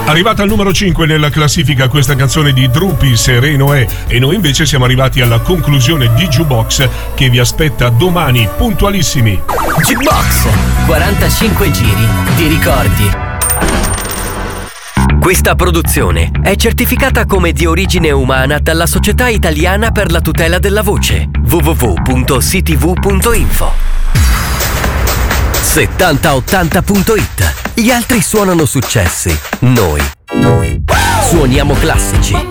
Arrivata al numero 5 nella classifica questa canzone di Drupi, Sereno è, e noi invece siamo arrivati alla conclusione di Jukebox che vi aspetta domani puntualissimi. Jukebox, 45 giri di ricordi. Questa produzione è certificata come di origine umana dalla Società Italiana per la tutela della voce, www.ctv.info. 7080.it. Gli altri suonano successi, noi suoniamo classici.